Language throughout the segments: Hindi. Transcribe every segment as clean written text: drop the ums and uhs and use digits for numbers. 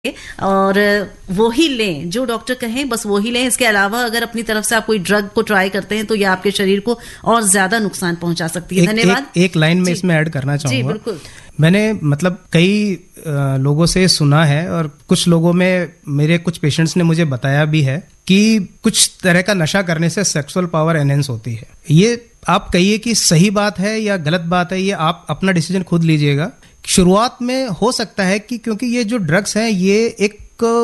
और वो ही लें जो डॉक्टर कहें, बस वो ही लें। इसके अलावा अगर अपनी तरफ से आप कोई ड्रग को ट्राई करते हैं तो ये आपके शरीर को और ज्यादा नुकसान पहुंचा सकती है। धन्यवाद। एक लाइन में इसमें ऐड करना चाहूंगा। जी बिल्कुल। मैंने कई लोगों से सुना है और कुछ लोगों में मेरे कुछ पेशेंट्स ने मुझे बताया भी है कि कुछ तरह का नशा करने से सेक्सुअल पावर एनहेंस होती है। ये आप कहिए कि सही बात है या गलत बात है, ये आप अपना डिसीजन खुद लीजिएगा। शुरुआत में हो सकता है कि क्योंकि ये जो ड्रग्स हैं ये एक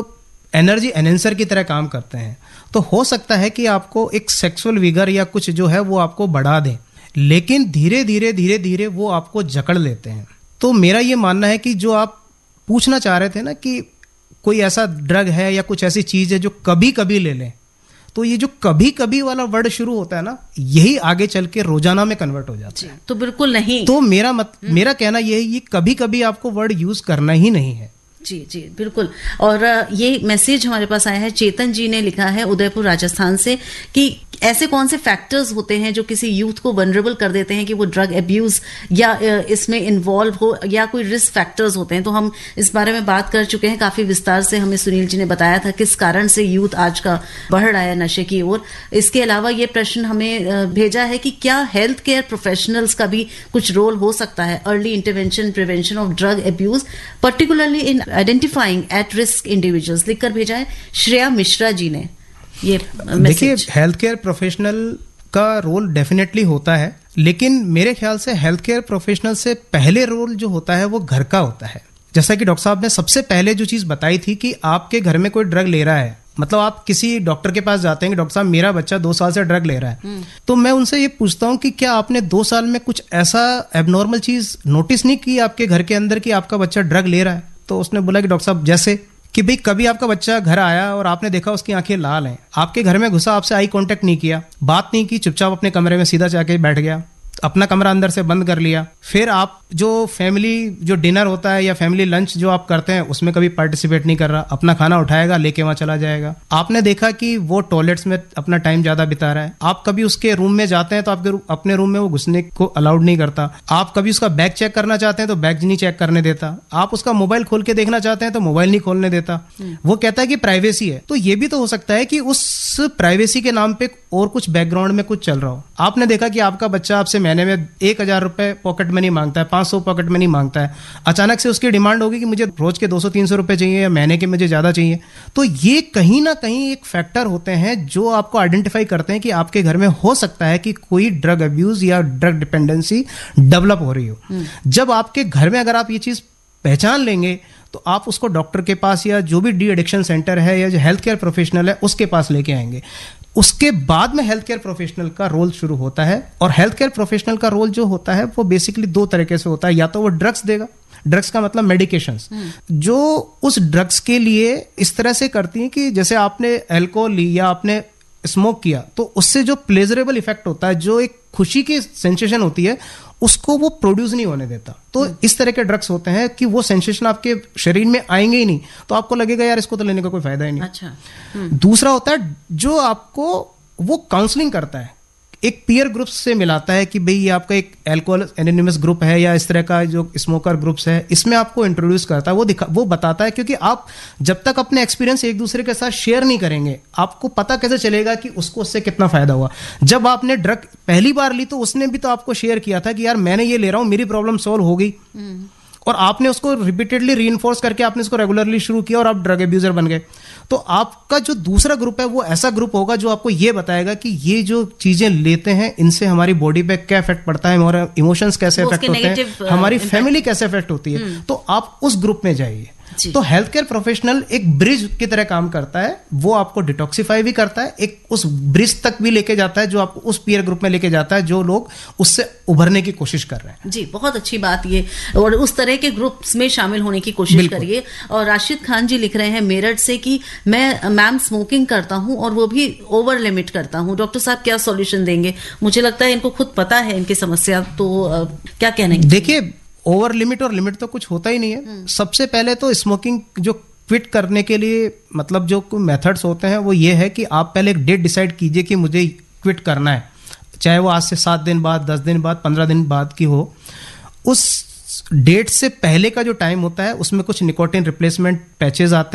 एनर्जी एनहेंसर की तरह काम करते हैं, तो हो सकता है कि आपको एक सेक्सुअल विगर या कुछ जो है वो आपको बढ़ा दें, लेकिन धीरे धीरे वो आपको जकड़ लेते हैं। तो मेरा ये मानना है कि जो आप पूछना चाह रहे थे ना कि कोई ऐसा ड्रग है या कुछ ऐसी चीज है जो कभी कभी ले लें, तो ये जो कभी कभी वाला वर्ड शुरू होता है ना, यही आगे चल के रोजाना में कन्वर्ट हो जाता है। तो बिल्कुल नहीं। तो मेरा कहना यह है ये कभी कभी आपको वर्ड यूज करना ही नहीं है। जी जी बिल्कुल। और ये मैसेज हमारे पास आया है, चेतन जी ने लिखा है उदयपुर राजस्थान से कि ऐसे कौन से फैक्टर्स होते हैं जो किसी यूथ को वनरेबल कर देते हैं कि वो ड्रग अब्यूज या इसमें इन्वॉल्व हो, या कोई रिस्क फैक्टर्स होते हैं। तो हम इस बारे में बात कर चुके हैं काफी विस्तार से। हमें सुनील जी ने बताया था किस कारण से यूथ आज का बढ़ रहा है नशे की ओर। इसके अलावा ये प्रश्न हमें भेजा है कि क्या हेल्थ केयर प्रोफेशनल्स का भी कुछ रोल हो सकता है early intervention prevention of drug abuse, particularly in identifying at risk individuals. लिखकर भेजा है श्रेया मिश्रा जी ने ये। देखिए, हेल्थ केयर प्रोफेशनल का रोल डेफिनेटली होता है, लेकिन मेरे ख्याल से हेल्थ केयर प्रोफेशनल से पहले रोल जो होता है वो घर का होता है। जैसा कि डॉक्टर साहब ने सबसे पहले जो चीज बताई थी कि आपके घर में कोई ड्रग ले रहा है, मतलब आप किसी डॉक्टर के पास जाते हैं कि डॉक्टर साहब मेरा बच्चा 2 साल से ड्रग ले रहा है, तो मैं उनसे ये पूछता हूं कि क्या आपने 2 साल में कुछ ऐसा एबनॉर्मल चीज नोटिस नहीं की आपके घर के अंदर कि आपका बच्चा ड्रग ले रहा है? तो उसने बोला कि डॉक्टर साहब जैसे कि भाई कभी आपका बच्चा घर आया और आपने देखा उसकी आंखें लाल हैं, आपके घर में घुसा, आपसे आई कांटेक्ट नहीं किया, बात नहीं की, चुपचाप अपने कमरे में सीधा जाके बैठ गया, अपना कमरा अंदर से बंद कर लिया। फिर आप जो फैमिली जो डिनर होता है या फैमिली लंच जो आप करते हैं उसमें कभी पार्टिसिपेट नहीं कर रहा, अपना खाना उठाएगा लेके वहां चला जाएगा। आपने देखा कि वो टॉयलेट्स में अपना टाइम ज्यादा बिता रहा है, आप कभी उसके रूम में जाते हैं तो आपके अपने रूम में वो घुसने को अलाउड नहीं करता, आप कभी उसका बैग चेक करना चाहते हैं तो बैग नहीं चेक करने देता, आप उसका मोबाइल खोल के देखना चाहते हैं तो मोबाइल नहीं खोलने देता, वो कहता है कि प्राइवेसी है। तो ये भी तो हो सकता है कि उस प्राइवेसी के नाम पे और कुछ बैकग्राउंड में कुछ चल रहा हो। आपने देखा कि आपका बच्चा आपसे महीने में 1000 रुपए पॉकेट मनी मांगता है, 500 पॉकेट मनी मांगता है, अचानक से उसकी डिमांड होगी कि मुझे रोज के 200-300 रुपए चाहिए या महीने के मुझे ज्यादा चाहिए। तो ये कहीं ना कहीं एक फैक्टर होते हैं जो आपको आइडेंटिफाई करते हैं कि आपके घर में हो सकता है कि कोई ड्रग अब्यूज या ड्रग डिपेंडेंसी डेवलप हो रही हो। जब आपके घर में अगर आप ये चीज पहचान लेंगे तो आप उसको डॉक्टर के पास या जो भी डी एडिक्शन सेंटर है या जो हेल्थ केयर प्रोफेशनल है उसके पास लेके आएंगे। उसके बाद में हेल्थ केयर प्रोफेशनल का रोल शुरू होता है। और हेल्थ केयर प्रोफेशनल का रोल जो होता है वो बेसिकली 2 तरीके से होता है। या तो वो ड्रग्स देगा, ड्रग्स का मतलब मेडिकेशंस, जो उस ड्रग्स के लिए इस तरह से करती हैं कि जैसे आपने अल्कोहल ली या आपने स्मोक किया तो उससे जो प्लेजरेबल इफेक्ट होता है, जो एक खुशी की सेंसेशन होती है, उसको वो प्रोड्यूस नहीं होने देता। तो इस तरह के ड्रग्स होते हैं कि वो सेंसेशन आपके शरीर में आएंगे ही नहीं, तो आपको लगेगा यार इसको तो लेने का कोई फायदा ही नहीं। अच्छा। दूसरा होता है जो आपको वो काउंसलिंग करता है, एक पीयर ग्रुप से मिलाता है कि भाई ये आपका एक अल्कोहल एनोनिमस ग्रुप है या इस तरह का जो स्मोकर ग्रुप्स है, इसमें आपको इंट्रोड्यूस करता है। वो बताता है, क्योंकि आप जब तक अपने एक्सपीरियंस एक दूसरे के साथ शेयर नहीं करेंगे आपको पता कैसे चलेगा कि उसको उससे कितना फायदा हुआ। जब आपने ड्रग पहली बार ली तो उसने भी तो आपको शेयर किया था कि यार मैंने ये ले रहा हूं, मेरी प्रॉब्लम सॉल्व हो गई, और आपने उसको रिपीटेडली रीइंफोर्स करके आपने इसको रेगुलरली शुरू किया और आप ड्रग अब्यूजर बन गए। तो आपका जो दूसरा ग्रुप है वो ऐसा ग्रुप होगा जो आपको ये बताएगा कि ये जो चीजें लेते हैं इनसे हमारी बॉडी पे क्या इफेक्ट पड़ता है, हमारे इमोशंस कैसे इफेक्ट होते हैं, हमारी फैमिली कैसे इफेक्ट होती है। तो आप उस ग्रुप में जाइए। तो हेल्थ केयर प्रोफेशनल एक ब्रिज की तरह काम करता है, वो आपको डिटॉक्सिफाई भी करता है, एक उस ब्रिज तक भी लेके जाता है जो आपको उस पीयर ग्रुप में लेके जाता है जो लोग उससे उभरने की कोशिश कर रहे हैं। जी बहुत अच्छी बात ये, और उस तरह के ग्रुप्स में शामिल होने की कोशिश करिए। और राशिद खान जी लिख रहे हैं मेरठ से कि मैं मैम स्मोकिंग करता हूं और वो भी ओवर लिमिट करता हूं, डॉक्टर साहब क्या सॉल्यूशन देंगे? मुझे लगता है इनको खुद पता है इनकी समस्या, तो क्या कहने? देखिए, ओवर लिमिट और लिमिट तो कुछ होता ही नहीं है। सबसे पहले तो स्मोकिंग जो क्विट करने के लिए मतलब जो मेथड्स होते हैं वो ये है कि आप पहले एक डेट डिसाइड कीजिए कि मुझे क्विट करना है, चाहे वो आज से 7 दिन बाद, 10 दिन बाद, 15 दिन बाद की हो। उस डेट से पहले का जो टाइम होता है उसमें कुछ निकोटिन रिप्लेसमेंट पैचेस आते हैं।